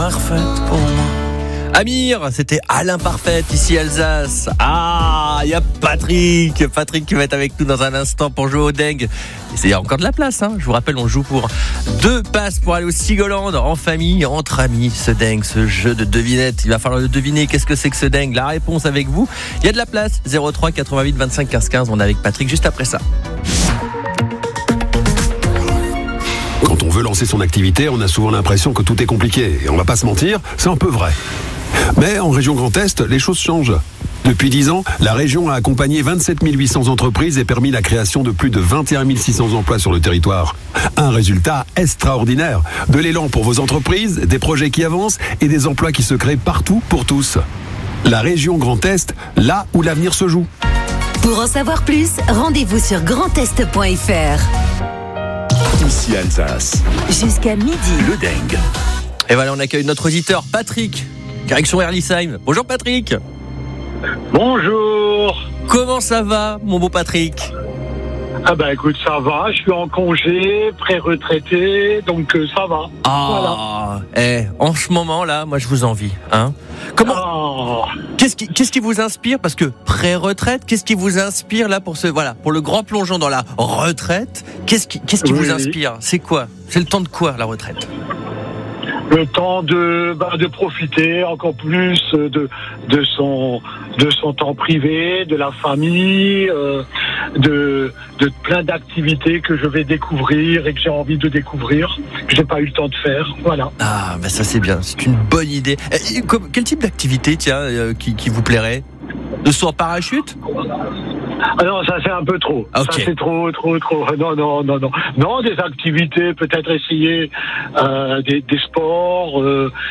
parfaite pour moi. Amir, c'était à l'imparfaite, ici Alsace. Ah, il y a Patrick qui va être avec nous dans un instant pour jouer au dingue. Il y a encore de la place, hein. Je vous rappelle, on joue pour 2 passes pour aller au Sigoland, en famille, entre amis. Ce dingue, ce jeu de devinette. Il va falloir le deviner. Qu'est-ce que c'est que ce dingue? La réponse avec vous. Il y a de la place. 03 88 25 15 15. On est avec Patrick juste après ça. Quand on veut lancer son activité, on a souvent l'impression que tout est compliqué. Et on va pas se mentir, c'est un peu vrai. Mais en région Grand Est, les choses changent. Depuis 10 ans, la région a accompagné 27 800 entreprises et permis la création de plus de 21 600 emplois sur le territoire. Un résultat extraordinaire. De l'élan pour vos entreprises, des projets qui avancent et des emplois qui se créent partout pour tous. La région Grand Est, là où l'avenir se joue. Pour en savoir plus, rendez-vous sur grandest.fr. Ici Alsace. Jusqu'à midi. Le dingue. Et voilà, on accueille notre auditeur Patrick, direction Erlisheim. Bonjour Patrick. Bonjour. Comment ça va, mon beau Patrick? Ah bah écoute, ça va, je suis en congé, pré-retraité, donc ça va. Ah, voilà. En ce moment là, moi je vous envie, hein. Comment Qu'est-ce qui vous inspire? Parce que pré-retraite, qu'est-ce qui vous inspire là pour le grand plongeon dans la retraite? Qu'est-ce qui vous inspire? C'est quoi? C'est le temps de quoi, la retraite? Le temps de profiter encore plus de son temps privé, de la famille, de plein d'activités que je vais découvrir et que j'ai envie de découvrir, que j'ai pas eu le temps de faire. Voilà. Ah, bah ça c'est bien, c'est une bonne idée. Quel type d'activité, qui vous plairait? De saut en parachute? Ah non, ça c'est un peu trop. Okay. Ça c'est trop. Non, des activités, peut-être essayer des sports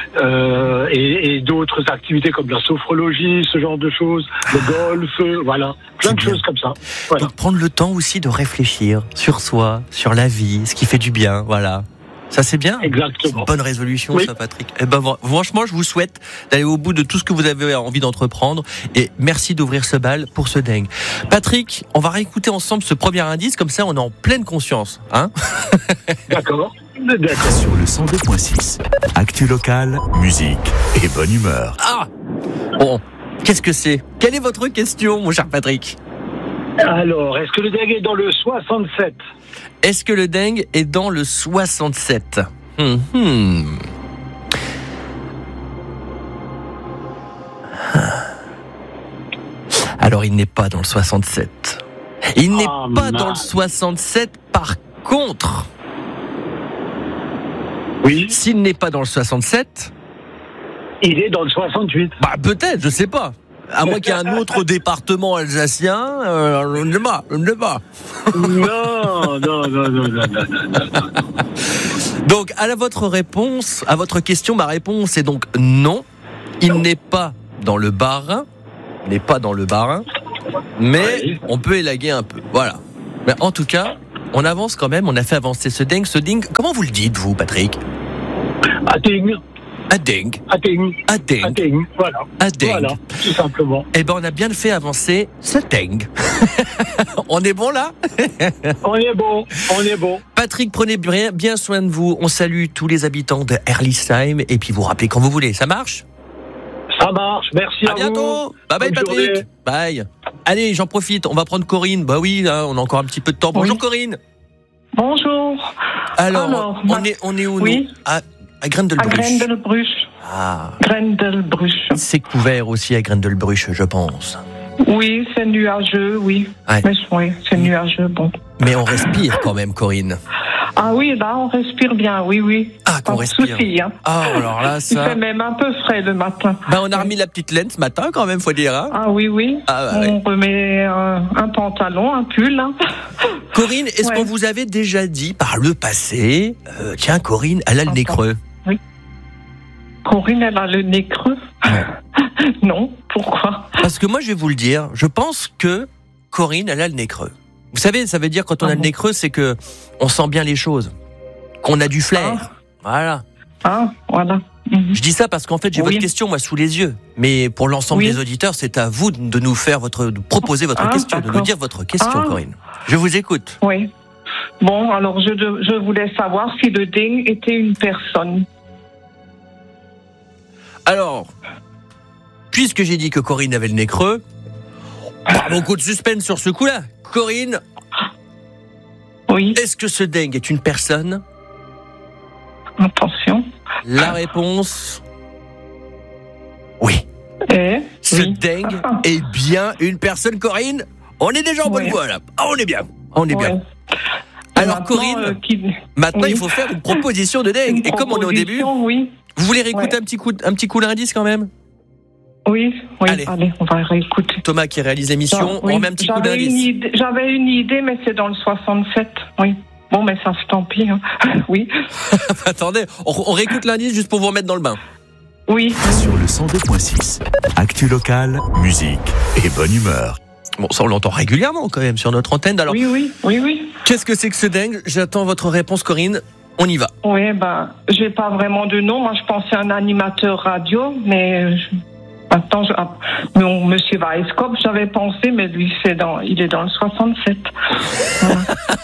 et d'autres activités comme la sophrologie, ce genre de choses, le golf, voilà, plein de choses comme ça. Voilà. Donc prendre le temps aussi de réfléchir sur soi, sur la vie, ce qui fait du bien, voilà. Ça c'est bien. Exactement. C'est une bonne résolution, oui. Ça, Patrick. Eh ben, franchement, je vous souhaite d'aller au bout de tout ce que vous avez envie d'entreprendre. Et merci d'ouvrir ce bal pour ce dingue. Patrick, on va réécouter ensemble ce premier indice, comme ça on est en pleine conscience, hein. D'accord. Sur le 102.6, actu locale, musique et bonne humeur. Ah bon, qu'est-ce que c'est? Quelle est votre question, mon cher Patrick? Alors, est-ce que le dingue est dans le 67? Est-ce que le dingue est dans le 67? Alors, il n'est pas dans le 67. Il n'est pas dans le 67, par contre... Oui. S'il n'est pas dans le 67... Il est dans le 68. Bah, peut-être, je sais pas. À moins qu'il y ait un autre département alsacien, je ne sais pas. Non. Donc, à votre question, ma réponse est donc non. Il n'est pas dans le Bas-Rhin. Mais on peut élaguer un peu. Voilà. Mais en tout cas, on avance quand même. On a fait avancer ce dingue. Comment vous le dites, vous, Patrick? Ading, voilà. Ading. Voilà, tout simplement. Eh ben, on a bien fait avancer ce dingue. On est bon là? On est bon. Patrick, prenez bien soin de vous. On salue tous les habitants de Erlisheim et puis vous rappelez quand vous voulez. Ça marche? Ça marche, merci à vous. À bientôt. Bye bye, Bonne Patrick. journée. Bye. Allez, j'en profite. On va prendre Corinne. Bah oui, hein, on a encore un petit peu de temps. Bonjour, Corinne. Bonjour. Alors on est où, oui. nous? À Grendelbruch. À Grendelbruch. Ah. Grendelbruch. C'est couvert aussi à Grendelbruch, je pense. Oui, c'est nuageux, oui. Ouais. Mais oui, c'est nuageux, bon. Mais on respire quand même, Corinne. Ah oui, là, on respire bien, oui. Ah, qu'on respire. Pas de souci, hein. Ah, alors là, ça... Il fait même un peu frais le matin. Bah, on a remis la petite laine ce matin, quand même, faut dire, hein. Ah oui. Ah, bah, on remet un pantalon, un pull, hein. Corinne, est-ce qu'on vous avait déjà dit par le passé, tiens, Corinne, elle a le nez creux? Oui. Corinne, elle a le nez creux? Ouais. Non, pourquoi? Parce que moi, je vais vous le dire, je pense que Corinne, elle a le nez creux. Vous savez, ça veut dire quand on a le nez creux, c'est que on sent bien les choses, qu'on a du flair. Voilà. Voilà. Je dis ça parce qu'en fait, j'ai votre question, moi, sous les yeux. Mais pour l'ensemble des auditeurs, c'est à vous de nous faire de proposer votre question, de nous dire votre question, Corinne. Je vous écoute. Oui. Bon, alors je voulais savoir si le dingue était une personne. Alors, puisque j'ai dit que Corinne avait le nez creux, pas beaucoup de suspense sur ce coup-là. Corinne, Oui, est-ce que ce dingue est une personne ? attention. La réponse... Oui. Ce Oui. dingue est bien une personne, Corinne. On est déjà en bonne Ouais. voie, là. Ah, on est bien. On est bien. Ouais. Alors, Maintenant, Corinne, maintenant, oui. il faut faire une proposition de dingue. Et comme on est au début, Oui, vous voulez réécouter Ouais. un petit coup d'indice quand même ? oui, Allez. allez, on va réécouter. Thomas qui réalise l'émission, Oui. on remet un petit coup J'avais d'indice. J'avais une idée, mais c'est dans le 67. Oui. Bon, mais ça, tant pis. Hein. Oui. Attendez, on réécoute l'indice juste pour vous remettre dans le bain. Oui. Sur le 102.6, actu locale, musique et bonne humeur. Bon, ça on l'entend régulièrement quand même sur notre antenne. Alors, Oui. qu'est-ce que c'est que ce dingue ? J'attends votre réponse, Corinne. On y va. Oui, ben, j'ai pas vraiment de nom. Moi, je pensais à un animateur radio, mais attends, Monsieur Weisskopf, j'avais pensé, mais lui, il est dans le 67. Voilà.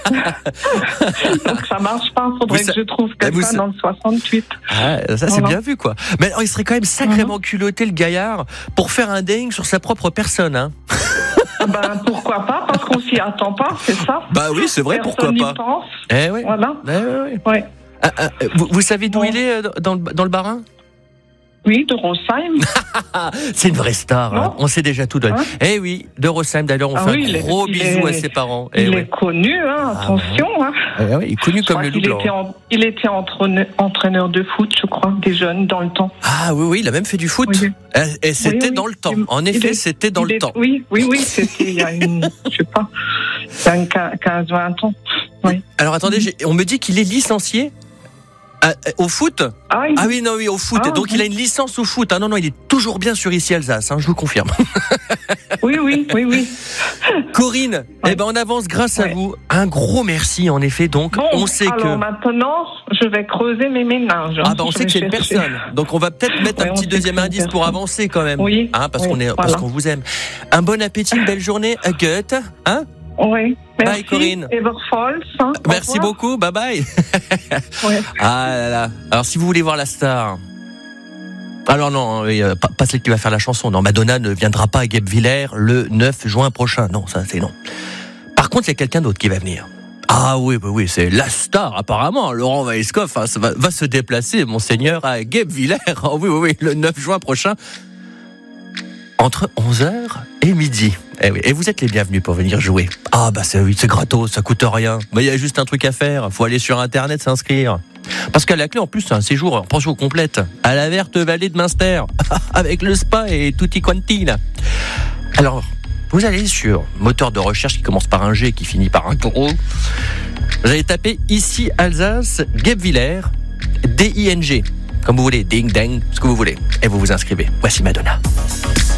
Donc ça marche pas. Faudrait que je trouve quelqu'un dans le 68. Ah, ça c'est Voilà. bien vu quoi. Mais alors, il serait quand même sacrément culotté le gaillard pour faire un dingue sur sa propre personne. Hein. Ben pourquoi pas, parce qu'on s'y attend pas, c'est ça. Bah oui, c'est vrai, Personne pourquoi n'y pas. pense. Eh oui. Voilà. Ouais. Ouais. Vous savez d'où Ouais. il est dans le Bas-Rhin ? Oui, de Rosheim. C'est une vraie star, hein. Non. On sait déjà tout donné. Hein Eh oui, de Rosheim. D'ailleurs, on Ah fait oui, un gros bisou à ses parents. Eh Il oui. est connu, hein, attention. Hein. Eh oui, il est connu Je comme crois le loup qu'il blanc. il était entraîneur de foot, je crois, des jeunes dans le temps. Ah oui, il a même fait du foot. Oui. Et c'était Oui. dans le temps. En effet, c'était dans le temps. Oui, c'était il y a je sais pas, il y a 15-20 ans. Oui. Alors attendez, on me dit qu'il est licencié au foot. Ah oui, Oui, au foot. Ah, Donc il a une licence au foot. Ah non, il est toujours bien sur Ici Alsace, hein, je vous confirme. oui. Corinne, Ouais. on avance grâce à Ouais. vous. Un gros merci en effet. Donc Bon, on sait alors que... maintenant, je vais creuser mes ménages. Ah on sait que c'est une personne. Donc on va peut-être mettre Ouais, un on petit sait que deuxième c'est une indice pour personne. avancer quand même. Oui. Hein, parce oui, parce qu'on vous aime. Un bon appétit, une belle journée. À Goethe. Hein? Oui. Merci. Bye, Corinne. Everfalls. Hein, au Merci revoir. beaucoup. Bye bye. Ouais. Ah là là. Alors si vous voulez voir la star. Alors non, pas celle qui va faire la chanson. Non, Madonna ne viendra pas à Guebwiller le 9 juin prochain. Non, ça c'est non. Par contre, il y a quelqu'un d'autre qui va venir. Ah oui, c'est la star apparemment. Laurent Weisskopf va se déplacer, monseigneur, à Guebwiller. Oh, oui, le 9 juin prochain. Entre 11h et midi. Eh oui, et vous êtes les bienvenus pour venir jouer. Ah c'est gratos, ça coûte rien. Il y a juste un truc à faire, faut aller sur internet s'inscrire. Parce qu'à la clé en plus c'est un séjour en pension complète à la Verte Vallée de Münster avec le spa et tutti quanti là. Alors, vous allez sur moteur de recherche qui commence par un G qui finit par un gros. Vous allez taper Ici Alsace Guebwiller DING comme vous voulez, ding dang, ce que vous voulez et vous vous inscrivez. Voici Madonna.